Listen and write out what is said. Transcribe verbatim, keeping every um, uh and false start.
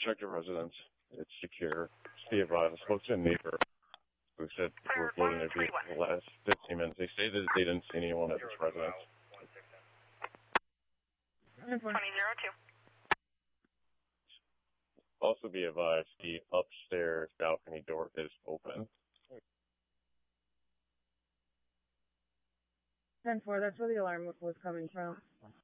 Check your residence. It's secure. Stay advised. I spoke to a neighbor who said people were floating their vehicle for the last fifteen minutes. They say that they didn't see anyone at this residence. twenty zero two. Also be advised, the upstairs balcony door is open. ten four, that's where the alarm was coming from.